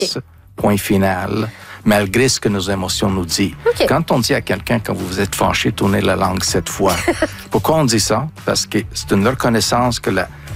point final, malgré ce que nos émotions nous disent. Okay. Quand on dit à quelqu'un, quand vous vous êtes fâché, tournez la langue 7 fois. Pourquoi on dit ça? Parce que c'est une reconnaissance que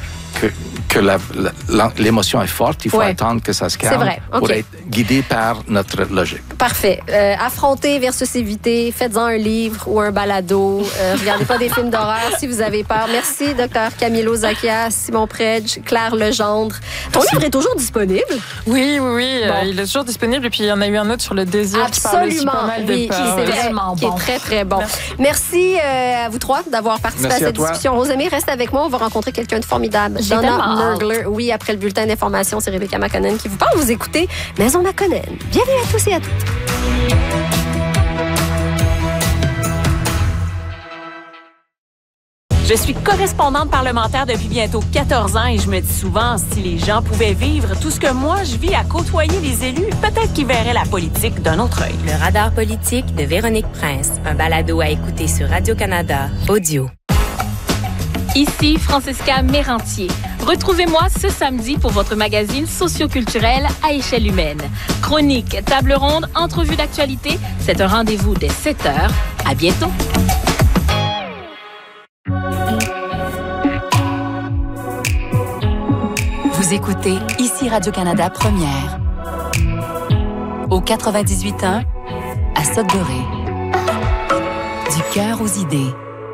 l'émotion est forte, il faut attendre que ça se calme. C'est vrai. Okay. Pour être guidé par notre logique. Parfait. Affronter versus éviter. Faites-en un livre ou un balado. Regardez pas des films d'horreur si vous avez peur. Merci, Dr. Camilo Zakia, Simon Predge, Claire Legendre. Ton livre est toujours disponible? Oui. Bon. Il est toujours disponible. Et puis, il y en a eu un autre sur le désir. Absolument. Qui parle aussi pas mal de peur. C'est vrai, qui est très, très bon. Merci à vous trois d'avoir participé à cette discussion. Rosemée, reste avec moi. On va rencontrer quelqu'un de formidable. Donna Nurgler. Oui, après le bulletin d'information, c'est Rebecca McConnell qui vous parle. Vous écoutez Maison McConnell. Bienvenue à tous et à toutes. Je suis correspondante parlementaire depuis bientôt 14 ans et je me dis souvent, si les gens pouvaient vivre tout ce que moi je vis à côtoyer les élus, peut-être qu'ils verraient la politique d'un autre œil. Le radar politique de Véronique Prince, un balado à écouter sur Radio-Canada, audio. Ici Francisca Mérantier. Retrouvez-moi ce samedi pour votre magazine socioculturel à échelle humaine. Chronique, table ronde, entrevue d'actualité, c'est un rendez-vous dès 7h. À bientôt. Vous écoutez ici Radio-Canada Première. Au 98.1, à Sudbury. Du cœur aux idées.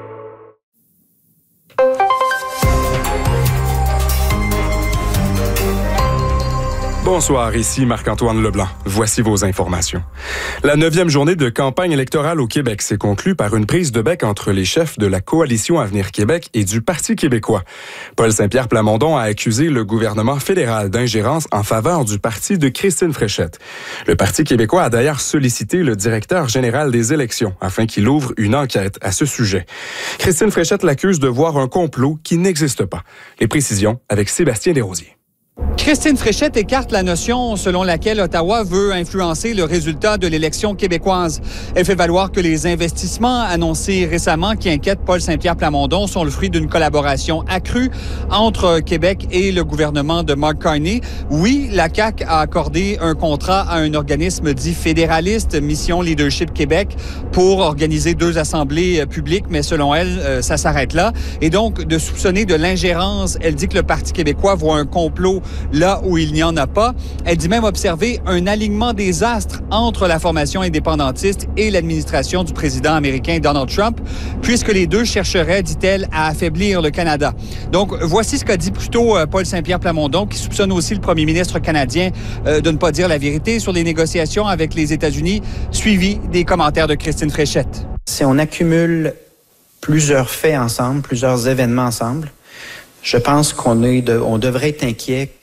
Bonsoir, ici Marc-Antoine Leblanc. Voici vos informations. La 9e journée de campagne électorale au Québec s'est conclue par une prise de bec entre les chefs de la Coalition Avenir Québec et du Parti québécois. Paul Saint-Pierre Plamondon a accusé le gouvernement fédéral d'ingérence en faveur du parti de Christine Fréchette. Le Parti québécois a d'ailleurs sollicité le directeur général des élections afin qu'il ouvre une enquête à ce sujet. Christine Fréchette l'accuse de voir un complot qui n'existe pas. Les précisions avec Sébastien Desrosiers. Christine Fréchette écarte la notion selon laquelle Ottawa veut influencer le résultat de l'élection québécoise. Elle fait valoir que les investissements annoncés récemment qui inquiètent Paul Saint-Pierre Plamondon sont le fruit d'une collaboration accrue entre Québec et le gouvernement de Mark Carney. Oui, la CAQ a accordé un contrat à un organisme dit fédéraliste, Mission Leadership Québec, pour organiser 2 assemblées publiques, mais selon elle, ça s'arrête là. Et donc, de soupçonner de l'ingérence, elle dit que le Parti québécois voit un complot là où il n'y en a pas. Elle dit même observer un alignement des astres entre la formation indépendantiste et l'administration du président américain Donald Trump, puisque les deux chercheraient, dit-elle, à affaiblir le Canada. Donc, voici ce qu'a dit plus tôt Paul Saint-Pierre Plamondon, qui soupçonne aussi le premier ministre canadien de ne pas dire la vérité sur les négociations avec les États-Unis, suivi des commentaires de Christine Fréchette. Si on accumule plusieurs faits ensemble, plusieurs événements ensemble, je pense qu'on devrait être inquiet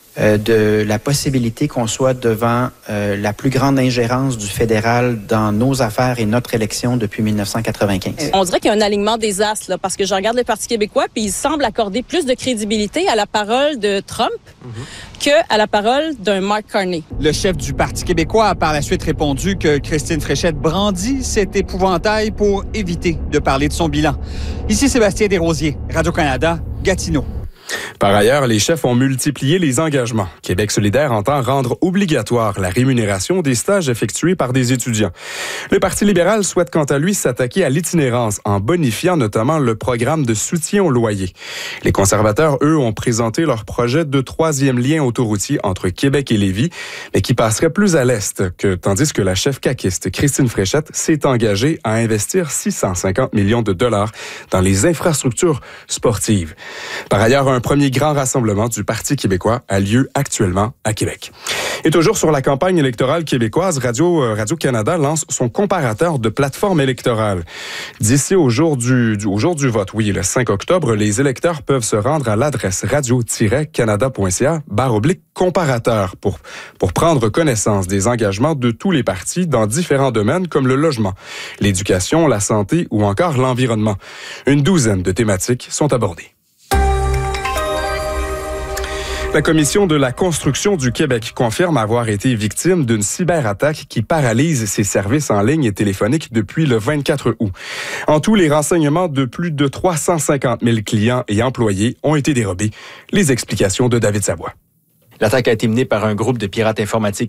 de la possibilité qu'on soit devant la plus grande ingérence du fédéral dans nos affaires et notre élection depuis 1995. On dirait qu'il y a un alignement des astres, là, parce que je regarde le Parti québécois, puis il semble accorder plus de crédibilité à la parole de Trump qu'à la parole d'un Mark Carney. Le chef du Parti québécois a par la suite répondu que Christine Fréchette brandit cet épouvantail pour éviter de parler de son bilan. Ici Sébastien Desrosiers, Radio-Canada, Gatineau. Par ailleurs, les chefs ont multiplié les engagements. Québec solidaire entend rendre obligatoire la rémunération des stages effectués par des étudiants. Le Parti libéral souhaite quant à lui s'attaquer à l'itinérance en bonifiant notamment le programme de soutien au loyer. Les conservateurs, eux, ont présenté leur projet de 3e lien autoroutier entre Québec et Lévis, mais qui passerait plus à l'est, tandis que la chef caquiste Christine Fréchette s'est engagée à investir 650 millions de dollars dans les infrastructures sportives. Par ailleurs, un premier grand rassemblement du Parti québécois a lieu actuellement à Québec. Et toujours sur la campagne électorale québécoise, Radio-Canada lance son comparateur de plateforme électorale. D'ici au jour du vote, oui, le 5 octobre, les électeurs peuvent se rendre à l'adresse radio-canada.ca/comparateur pour prendre connaissance des engagements de tous les partis dans différents domaines comme le logement, l'éducation, la santé ou encore l'environnement. Une douzaine de thématiques sont abordées. La Commission de la construction du Québec confirme avoir été victime d'une cyberattaque qui paralyse ses services en ligne et téléphoniques depuis le 24 août. En tout, les renseignements de plus de 350 000 clients et employés ont été dérobés. Les explications de David Savoie. L'attaque a été menée par un groupe de pirates informatiques